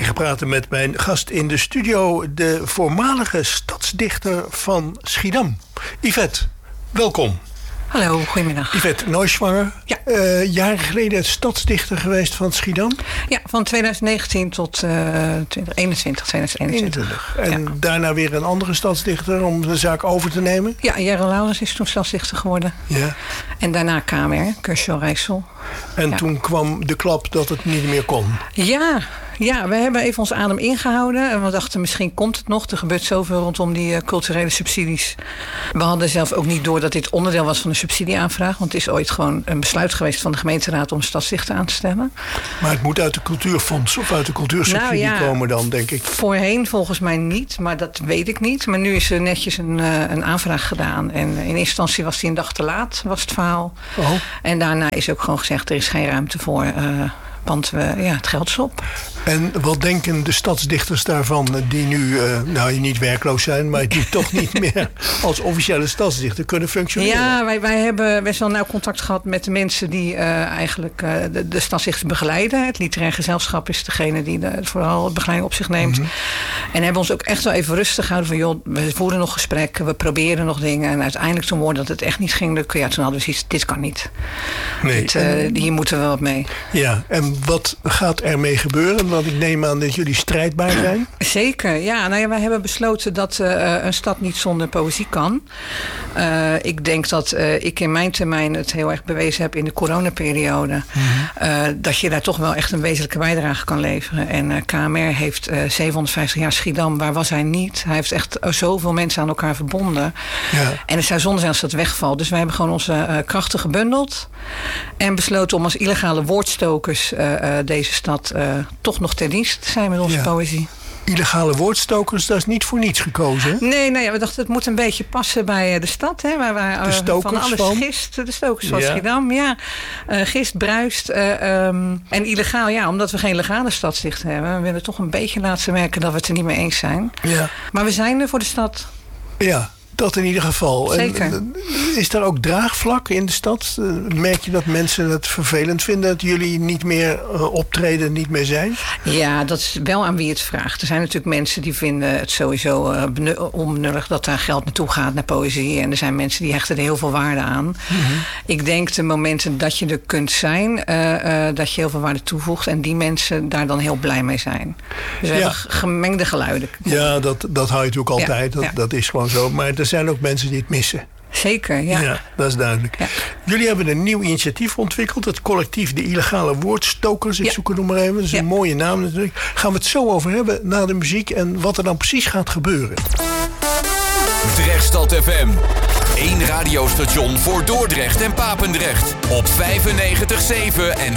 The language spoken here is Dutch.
ga praten met mijn gast in de studio, de voormalige stadsdichter van Schiedam. Yvette, welkom. Hallo, goedemiddag. Yvette Neuschwanger, ja. Jaren geleden stadsdichter geweest van Schiedam? Ja, van 2019 tot 2021. En daarna weer een andere stadsdichter om de zaak over te nemen? Ja, Jelle Laurens is toen stadsdichter geworden. Ja. En daarna KMR, Kershaw-Rijssel. En toen kwam de klap dat het niet meer kon? Ja, we hebben even ons adem ingehouden. En we dachten, misschien komt het nog. Er gebeurt zoveel rondom die culturele subsidies. We hadden zelf ook niet door dat dit onderdeel was van de subsidieaanvraag. Want het is ooit gewoon een besluit geweest van de gemeenteraad om stadsdichter aan te stellen. Maar het moet uit de cultuurfonds of uit de cultuursubsidie komen dan, denk ik. Voorheen volgens mij niet, maar dat weet ik niet. Maar nu is er netjes een aanvraag gedaan. En in eerste instantie was die een dag te laat, was het verhaal. Oh. En daarna is ook gewoon gezegd, er is geen ruimte voor. Want het geld is op. En wat denken de stadsdichters daarvan die nu niet werkloos zijn, maar die toch niet meer als officiële stadsdichter kunnen functioneren? Ja, wij hebben best wel nauw contact gehad met de mensen die eigenlijk de stadsdichters begeleiden. Het literair gezelschap is degene die vooral het begeleiding op zich neemt. Mm-hmm. En hebben ons ook echt wel even rustig gehouden van, joh, we voeren nog gesprekken, we proberen nog dingen. En uiteindelijk toen hoorde dat het echt niet ging lukken, toen hadden we zoiets, dit kan niet. Nee. Hier moeten we wat mee. Ja, en wat gaat ermee gebeuren? Want ik neem aan dat jullie strijdbaar zijn. Zeker, ja. Wij hebben besloten dat een stad niet zonder poëzie kan. Ik denk dat ik in mijn termijn het heel erg bewezen heb in de coronaperiode. Mm-hmm. Dat je daar toch wel echt een wezenlijke bijdrage kan leveren. En KMR heeft 750 jaar Schiedam. Waar was hij niet? Hij heeft echt zoveel mensen aan elkaar verbonden. Ja. En het zou zonde zijn als dat wegvalt. Dus wij hebben gewoon onze krachten gebundeld. En besloten om als illegale woordstokers deze stad toch nog ter dienst te zijn met onze poëzie. Illegale woordstokers, dat is niet voor niets gekozen. Nee, we dachten het moet een beetje passen bij de stad. Hè, waar de stokers van alles gist. De stokers van Schiedam, ja. Gist, bruist. En illegaal, omdat we geen legale stadsdichter hebben. We willen toch een beetje laten merken dat we het er niet mee eens zijn. Ja. Maar we zijn er voor de stad. Ja. Dat in ieder geval. Zeker. En, is er ook draagvlak in de stad? Merk je dat mensen het vervelend vinden dat jullie niet meer optreden, niet meer zijn? Ja, dat is wel aan wie het vraagt. Er zijn natuurlijk mensen die vinden het sowieso onbenullig dat daar geld naartoe gaat, naar poëzie. En er zijn mensen die hechten er heel veel waarde aan. Mm-hmm. Ik denk de momenten dat je er kunt zijn, dat je heel veel waarde toevoegt. En die mensen daar dan heel blij mee zijn. Dus we hebben gemengde geluiden. Ja, dat hou je natuurlijk altijd. Dat is gewoon zo. Maar er zijn ook mensen die het missen. Zeker, ja. Ja, dat is duidelijk. Ja. Jullie hebben een nieuw initiatief ontwikkeld. Het collectief De Illegale Woordstokers. Ik zoek het nog maar even. Dat is een mooie naam natuurlijk. Gaan we het zo over hebben na de muziek en wat er dan precies gaat gebeuren. Drechtstad FM. 1 radiostation voor Dordrecht en Papendrecht. Op 95.7 en